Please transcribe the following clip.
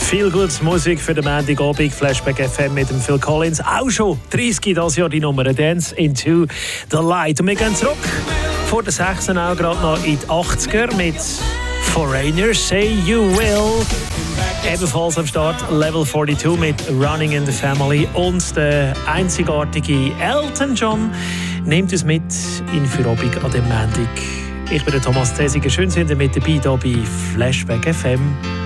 Viel gute Musik für den Montagabend, Flashback FM mit dem Phil Collins. Auch schon 30 das Jahr die Nummer Dance into the Light. Und wir gehen zurück vor den 6 auch gerade noch in die 80er mit Foreigner, Say You Will. Ebenfalls am Start Level 42 mit Running in the Family. Und der einzigartige Elton John nimmt uns mit in Feierabend an dem Montag. Ich bin der Thomas Zesiger. Schön, sind ihr mit dabei hier bei Flashback FM.